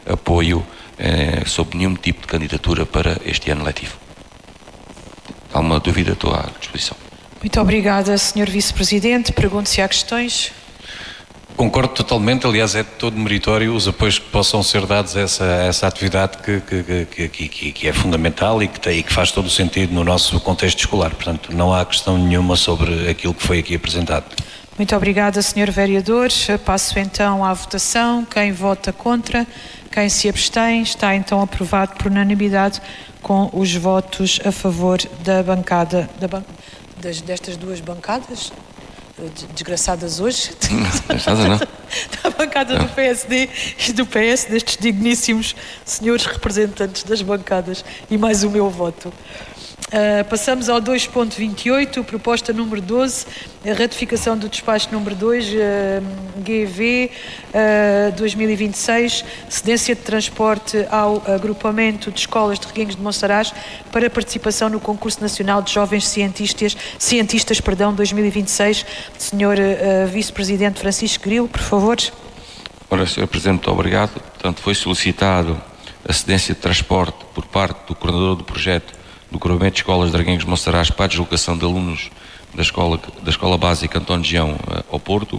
apoio sob nenhum tipo de candidatura para este ano letivo. Há uma dúvida, estou à disposição. Muito obrigada, Sr. Vice-Presidente. Pergunto se há questões. Concordo totalmente, aliás é de todo meritório os apoios que possam ser dados a essa atividade que é fundamental e que faz todo o sentido no nosso contexto escolar, portanto não há questão nenhuma sobre aquilo que foi aqui apresentado. Muito obrigada, Sr. Vereador. Passo então à votação. Quem vota contra, quem se abstém, está então aprovado por unanimidade com os votos a favor da bancada, destas duas bancadas. Desgraçadas hoje, da bancada do PSD e do PS, destes digníssimos senhores representantes das bancadas, e mais o meu voto. Passamos ao 2.28, proposta número 12, a ratificação do despacho número 2, GV 2026, cedência de transporte ao agrupamento de escolas de Reguengos de Monsaraz para participação no concurso nacional de jovens cientistas 2026. Senhor Vice-Presidente Francisco Grilo, por favor. Ora, Sr. Presidente, muito obrigado. Portanto, foi solicitado a cedência de transporte por parte do coordenador do projeto do agrupamento de escolas de Reguengos de Monsaraz para a deslocação de alunos da escola básica António Geão ao Porto,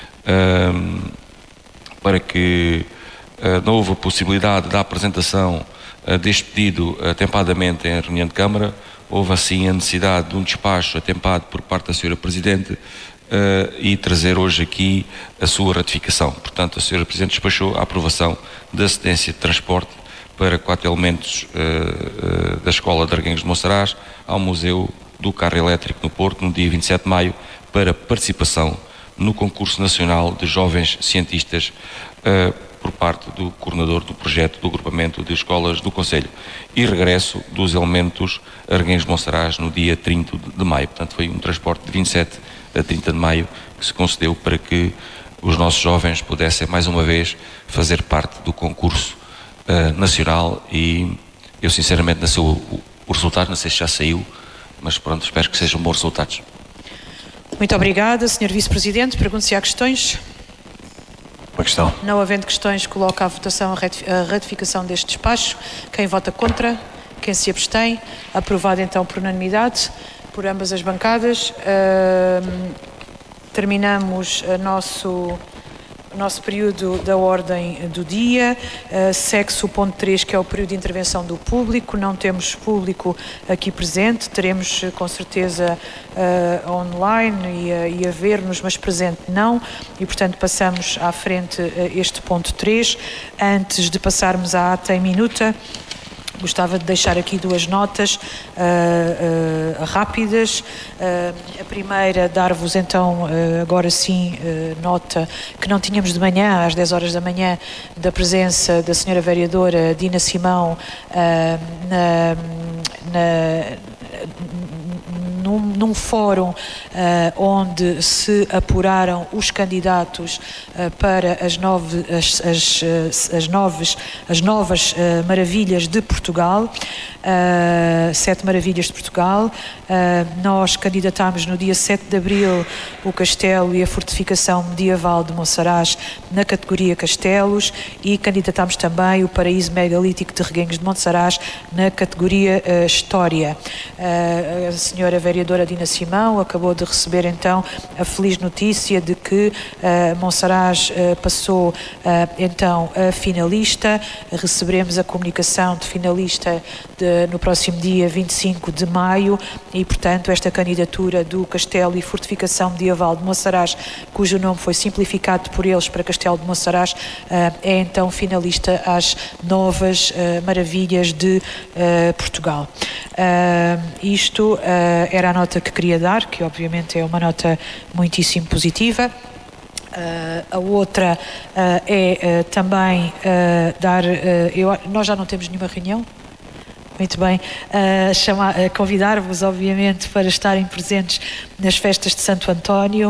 para que não houve a possibilidade da apresentação deste pedido atempadamente em reunião de Câmara, houve assim a necessidade de um despacho atempado por parte da Sra. Presidente e trazer hoje aqui a sua ratificação. Portanto, a Sra. Presidente despachou a aprovação da cedência de transporte para 4 elementos da Escola de Reguengos de Monsaraz ao Museu do Carro Elétrico no Porto, no dia 27 de maio, para participação no concurso nacional de jovens cientistas por parte do coordenador do projeto do agrupamento de escolas do Conselho, e regresso dos elementos a Reguengos de Monsaraz no dia 30 de maio. Portanto, foi um transporte de 27 a 30 de maio que se concedeu para que os nossos jovens pudessem mais uma vez fazer parte do concurso nacional, e eu sinceramente não sei o resultado, não sei se já saiu, mas pronto, espero que sejam bons resultados. Muito obrigada, Sr. Vice-Presidente. Pergunto se há questões. Uma questão. Não havendo questões, coloco à votação a ratificação deste despacho. Quem vota contra, quem se abstém, aprovado então por unanimidade por ambas as bancadas. Terminamos o nosso período da ordem do dia. Segue-se o ponto 3, que é o período de intervenção do público. Não temos público aqui presente, teremos com certeza online e a ver-nos, mas presente não, e portanto passamos à frente este ponto 3. Antes de passarmos à ata em minuta, gostava de deixar aqui duas notas rápidas. A primeira, dar-vos então agora sim nota que não tínhamos de manhã, às 10 horas da manhã, da presença da senhora vereadora Dina Simão num fórum onde se apuraram os candidatos para as novas maravilhas de Portugal, 7 maravilhas de Portugal. Nós candidatámos no dia 7 de Abril o Castelo e a Fortificação Medieval de Monsaraz na categoria Castelos, e candidatámos também o Paraíso Megalítico de Reguengos de Monsaraz na categoria História. A senhora vereadora Dina Simão acabou de receber então a feliz notícia de que Monsaraz passou então a finalista. Receberemos a comunicação de finalista no próximo dia 25 de maio, e portanto esta candidatura do Castelo e Fortificação Medieval de Monsaraz, cujo nome foi simplificado por eles para Castelo de Monsaraz, é então finalista às novas maravilhas de Portugal. Isto era a nota que queria dar, que obviamente é uma nota muitíssimo positiva. A outra é também nós já não temos nenhuma reunião. Muito bem, convidar-vos, obviamente, para estarem presentes nas festas de Santo António.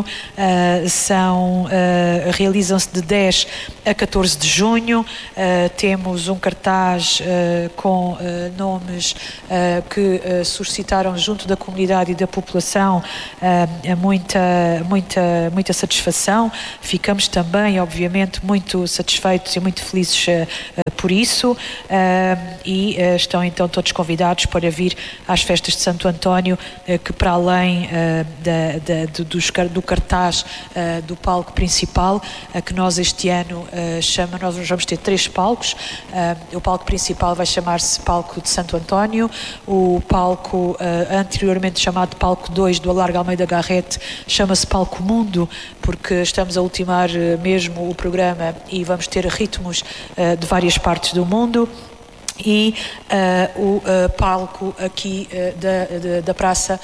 Realizam-se de 10 a 14 de junho. Temos um cartaz com nomes que suscitaram junto da comunidade e da população muita satisfação. Ficamos também, obviamente, muito satisfeitos e muito felizes por isso, e estão então todos convidados para vir às festas de Santo António, que para além do cartaz do palco principal, que nós este ano nós vamos ter 3 palcos. O palco principal vai chamar-se Palco de Santo António. O palco anteriormente chamado Palco 2 do Alargo Almeida Garrett chama-se Palco Mundo, porque estamos a ultimar mesmo o programa e vamos ter ritmos de várias partes do mundo. E o palco aqui da Praça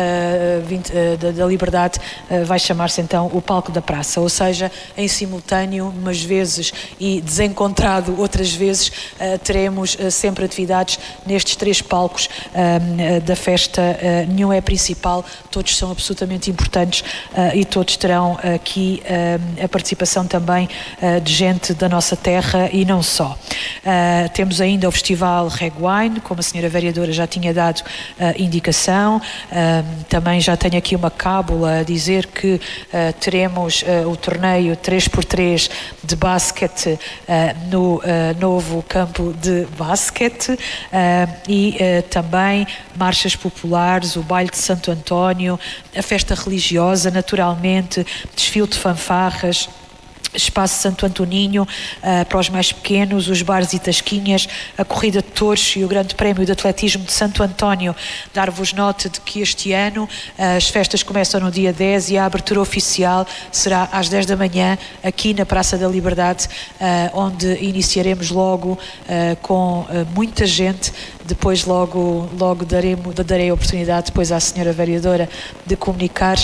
da Liberdade vai chamar-se então o Palco da Praça, ou seja, em simultâneo, umas vezes, e desencontrado outras vezes, teremos sempre atividades nestes 3 palcos da festa. Nenhum é principal, todos são absolutamente importantes, e todos terão aqui a participação também de gente da nossa terra e não só. Temos ainda o Festival Reguine, como a senhora vereadora já tinha dado indicação. Também já tenho aqui uma cábula a dizer que teremos o torneio 3x3 de basquete no novo campo de basquete, e também marchas populares, o baile de Santo António, a festa religiosa, naturalmente, desfile de fanfarras, Espaço Santo Antoninho para os mais pequenos, os bares e tasquinhas, a corrida de touros e o grande prémio de atletismo de Santo António. Dar-vos nota de que este ano as festas começam no dia 10 e a abertura oficial será às 10 da manhã aqui na Praça da Liberdade, onde iniciaremos logo com muita gente. Depois logo darei a oportunidade depois à senhora vereadora de comunicar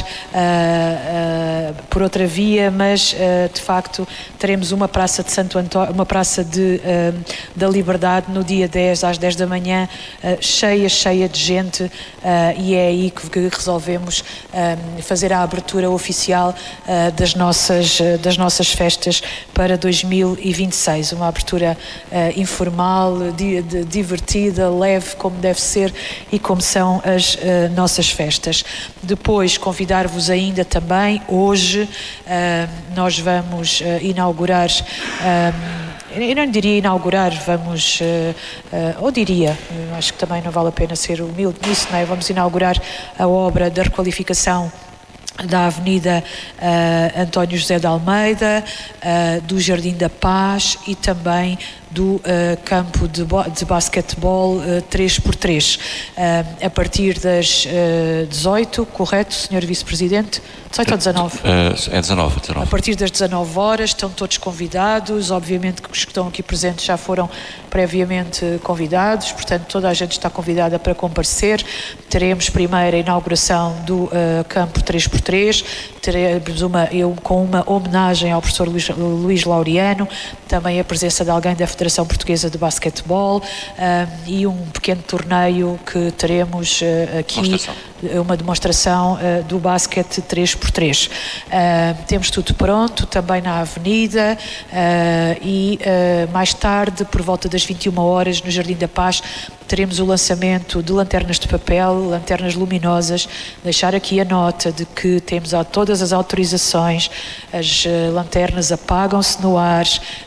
por outra via, mas de facto teremos uma Praça de Santo António, uma Praça da Liberdade no dia 10 às 10 da manhã, cheia de gente, e é aí que resolvemos fazer a abertura oficial das nossas festas para 2026, uma abertura informal, divertida, leve, como deve ser e como são as nossas festas. Depois convidar-vos ainda também, hoje nós vamos inaugurar, eu não diria inaugurar, vamos, ou diria, acho que também não vale a pena ser humilde nisso, não é? Vamos inaugurar a obra da requalificação da Avenida António José de Almeida, do Jardim da Paz e também do campo de basquetebol 3x3, a partir das 18, correto, Sr. Vice-Presidente? 18 ou 19? É 19. A partir das 19 horas estão todos convidados, obviamente que os que estão aqui presentes já foram previamente convidados, portanto toda a gente está convidada para comparecer. Teremos primeiro a inauguração do campo 3x3, teremos com uma homenagem ao professor Luís Laureano, também a presença de alguém da Federação Portuguesa de Basquetebol, e um pequeno torneio que teremos aqui, uma demonstração do basquete 3x3. Temos tudo pronto, também na Avenida, e mais tarde, por volta das 21 horas, no Jardim da Paz, teremos o lançamento de lanternas de papel, lanternas luminosas. Deixar aqui a nota de que temos todas as autorizações, as lanternas apagam-se no ar,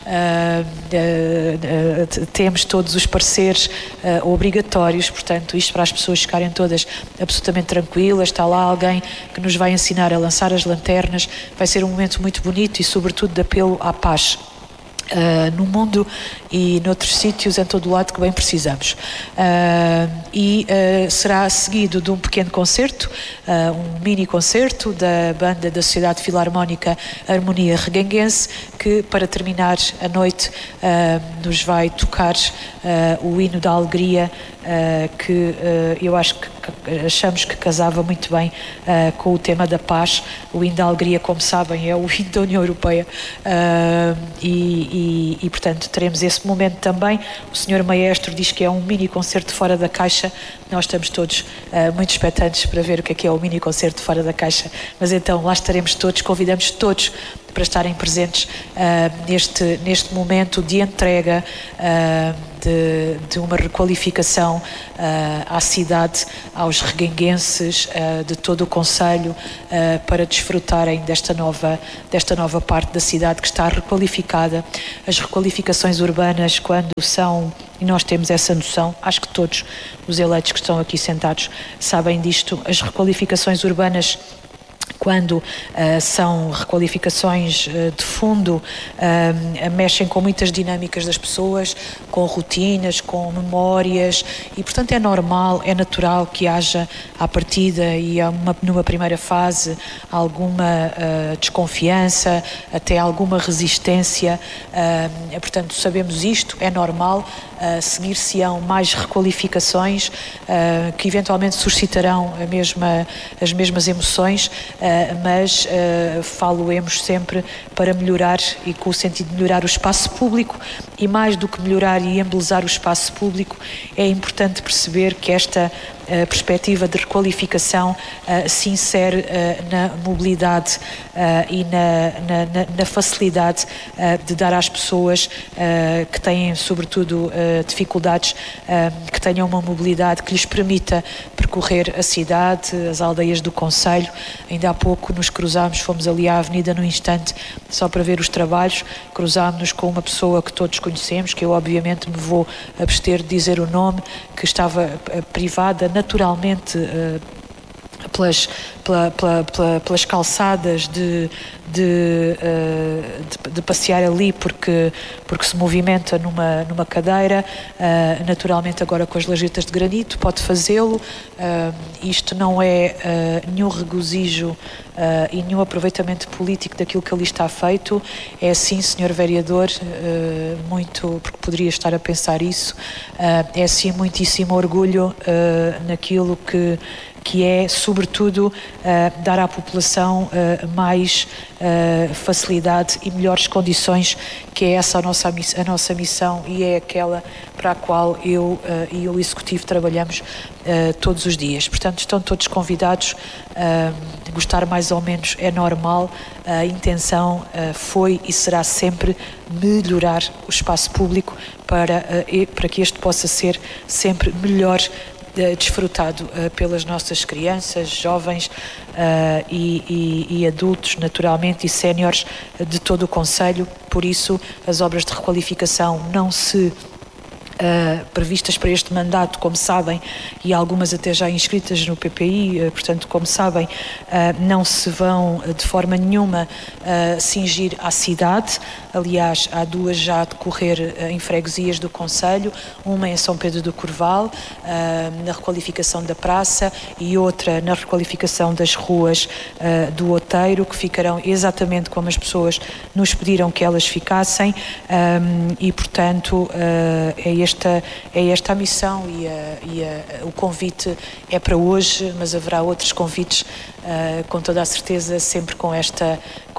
temos todos os pareceres obrigatórios, portanto isto para as pessoas ficarem todas absolutamente tranquilas. Está lá alguém que nos vai ensinar a lançar as lanternas. Vai ser um momento muito bonito e sobretudo de apelo à paz no mundo e noutros sítios em todo o lado que bem precisamos. Será seguido de um pequeno concerto, um mini concerto da banda da Sociedade Filarmónica Harmonia Reguenguense, que para terminar a noite nos vai tocar o hino da alegria que eu acho que achamos que casava muito bem com o tema da paz. O hino da alegria, como sabem, é o hino da União Europeia, e portanto teremos esse momento também. O Sr. Maestro diz que é um mini concerto fora da caixa. Nós estamos todos muito expectantes para ver o que é o mini concerto fora da caixa, mas então lá estaremos todos, convidamos todos para estarem presentes neste momento de entrega de uma requalificação à cidade, aos reguenguenses, de todo o concelho, para desfrutarem desta nova parte da cidade que está requalificada. As requalificações urbanas, quando são, e nós temos essa noção, acho que todos os eleitos que estão aqui sentados sabem disto, as requalificações urbanas, quando são requalificações de fundo, mexem com muitas dinâmicas das pessoas, com rotinas, com memórias, e portanto é normal, é natural que haja à partida e numa primeira fase alguma desconfiança, até alguma resistência, portanto sabemos isto, é normal. Seguir-se-ão mais requalificações que eventualmente suscitarão as mesmas emoções, mas falo-emos sempre para melhorar, e com o sentido de melhorar o espaço público, e mais do que melhorar e embelezar o espaço público, é importante perceber que esta perspectiva de requalificação se insere na mobilidade e na facilidade de dar às pessoas que têm, sobretudo, dificuldades, que tenham uma mobilidade que lhes permita percorrer a cidade, as aldeias do concelho. Ainda há pouco nos cruzámos, fomos ali à avenida num instante só para ver os trabalhos, cruzámos-nos com uma pessoa que todos conhecemos, que eu obviamente me vou abster de dizer o nome, que estava privada naturalmente pelas calçadas de passear ali, porque se movimenta numa cadeira, naturalmente agora com as lajetas de granito pode fazê-lo. Isto não é nenhum regozijo e nenhum aproveitamento político daquilo que ali está feito. É sim, Sr. Vereador, muito, porque poderia estar a pensar isso, é sim muitíssimo orgulho naquilo que é, sobretudo, dar à população mais facilidade e melhores condições, que é essa a nossa missão, e é aquela para a qual eu e o Executivo trabalhamos todos os dias. Portanto, estão todos convidados. Gostar mais ou menos é normal. A intenção foi e será sempre melhorar o espaço público para que este possa ser sempre melhor desfrutado pelas nossas crianças, jovens e adultos, naturalmente, e séniores de todo o concelho. Por isso, as obras de requalificação não se previstas para este mandato, como sabem, e algumas até já inscritas no PPI, portanto, como sabem, não se vão de forma nenhuma cingir à cidade. Aliás, há duas já a decorrer em freguesias do concelho, uma em São Pedro do Corval, na requalificação da praça, e outra na requalificação das ruas do Outeiro, que ficarão exatamente como as pessoas nos pediram que elas ficassem, e portanto é esta a missão, e o convite é para hoje, mas haverá outros convites, com toda a certeza, sempre com esta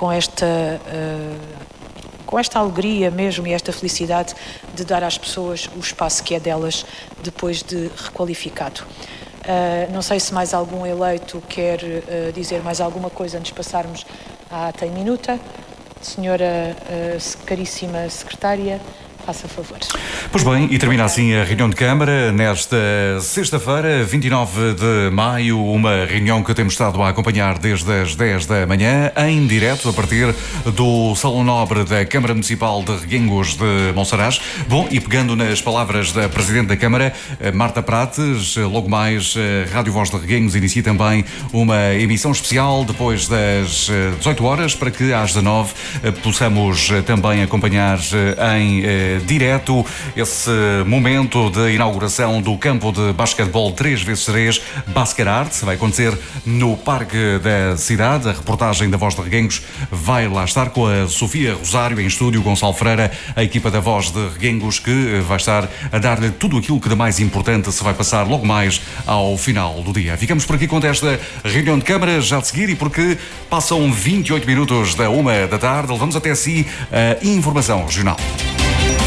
alegria mesmo, e esta felicidade de dar às pessoas o espaço que é delas depois de requalificado. Não sei se mais algum eleito quer dizer mais alguma coisa antes de passarmos à ata em minuta. Senhora caríssima secretária, faça favor. Pois bem, e termina assim a reunião de Câmara nesta sexta-feira, 29 de maio, uma reunião que temos estado a acompanhar desde as 10 da manhã, em direto, a partir do Salão Nobre da Câmara Municipal de Reguengos de Monsaraz. Bom, e pegando nas palavras da Presidente da Câmara, Marta Prates, logo mais, Rádio Voz de Reguengos inicia também uma emissão especial depois das 18 horas, para que às 19 possamos também acompanhar em direto esse momento de inauguração do campo de basquetebol 3x3 Basquerart. Vai acontecer no Parque da Cidade. A reportagem da Voz de Reguengos vai lá estar com a Sofia Rosário em estúdio, Gonçalo Freira, a equipa da Voz de Reguengos, que vai estar a dar-lhe tudo aquilo que de mais importante se vai passar logo mais ao final do dia. Ficamos por aqui com esta reunião de Câmara já de seguir, e porque passam 28 minutos da 1 da tarde, levamos até si a informação regional.